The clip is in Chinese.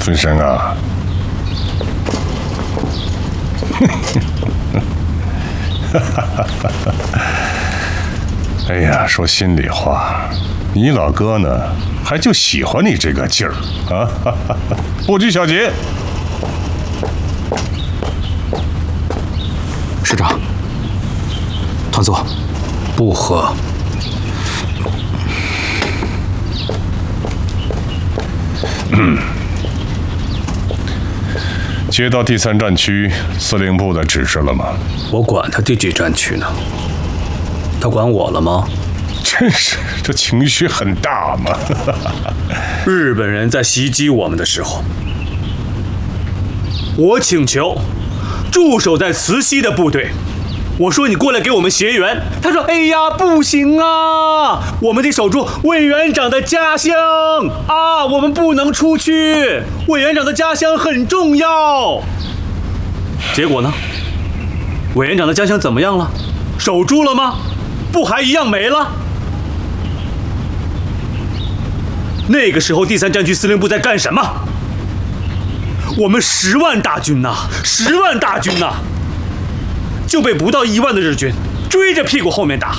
分神啊！哎呀，说心里话，你老哥呢，还就喜欢你这个劲儿啊！不拘小节。 师长，团座，不喝。 接到第3战区司令部的指示了吗？ 我管他第几战区呢？他管我了吗？ 真是，这情绪很大嘛！ 日本人在袭击我们的时候，我请求驻守在慈溪的部队，我说你过来给我们协援，他说：“哎呀，不行啊，我们得守住委员长的家乡啊，我们不能出去，委员长的家乡很重要。”结果呢？委员长的家乡怎么样了？守住了吗？不还一样没了？那个时候第3战区司令部在干什么？我们10万大军呐，10万大军呐，就被不到1万的日军追着屁股后面打。